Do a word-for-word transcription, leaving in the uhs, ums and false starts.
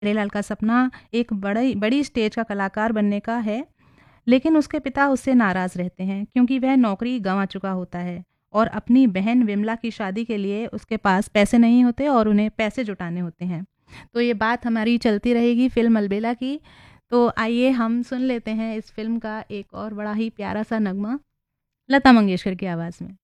मेरेलाल का सपना एक बड़ी बड़ी स्टेज का कलाकार बनने का है, लेकिन उसके पिता उससे नाराज़ रहते हैं क्योंकि वह नौकरी गँवा चुका होता है और अपनी बहन विमला की शादी के लिए उसके पास पैसे नहीं होते और उन्हें पैसे जुटाने होते हैं। तो ये बात हमारी चलती रहेगी फ़िल्म अलबेला की। तो आइए हम सुन लेते हैं इस फ़िल्म का एक और बड़ा ही प्यारा-सा नगमा लता मंगेशकर की आवाज़ में।